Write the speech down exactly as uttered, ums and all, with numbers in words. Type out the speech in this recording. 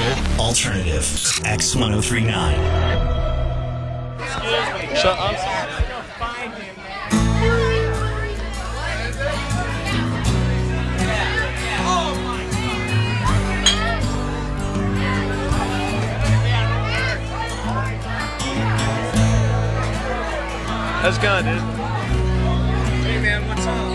Alternative X ten thirty-nine. Shut up. How's it going, dude? Hey man, what's up?